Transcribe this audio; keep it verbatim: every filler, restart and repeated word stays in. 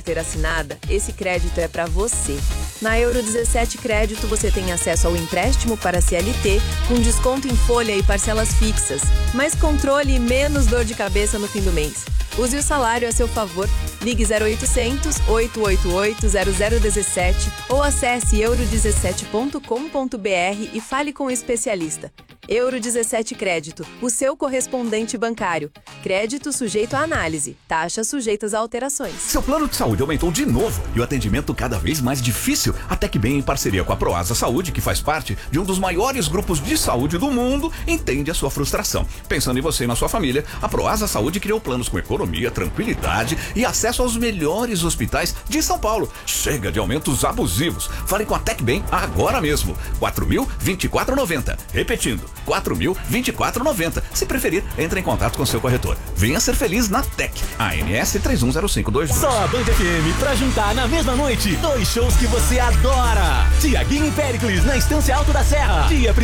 ter assinada, esse crédito é para você. Na Euro dezessete Crédito você tem acesso ao empréstimo para C L T com desconto em folha e parcelas fixas, mais controle e menos dor de cabeça no fim do mês. Use o salário a seu favor. Ligue zero oitocentos, oito oito oito, zero zero um sete ou acesse euro dezessete ponto com ponto br e fale com o especialista. Euro dezessete Crédito, o seu correspondente bancário. Crédito sujeito à análise. Taxas sujeitas a alterações. Seu plano de saúde aumentou de novo e o atendimento cada vez mais difícil. A TecBem, em parceria com a Proasa Saúde, que faz parte de um dos maiores grupos de saúde do mundo, entende a sua frustração. Pensando em você e na sua família, a Proasa Saúde criou planos com economia, tranquilidade e acesso aos melhores hospitais de São Paulo. Chega de aumentos abusivos. Fale com a TecBem agora mesmo. quatro mil, vinte e quatro reais e noventa centavos. Repetindo, quatro mil, vinte e quatro reais e noventa centavos. Se preferir, entre em contato com seu corretor. Venha ser feliz na Tec. A N S três um zero cinco dois dois. Só a Band F M pra juntar na mesma noite dois shows que você adora. Tiaguinho e Péricles na Estância Alto da Serra. Dia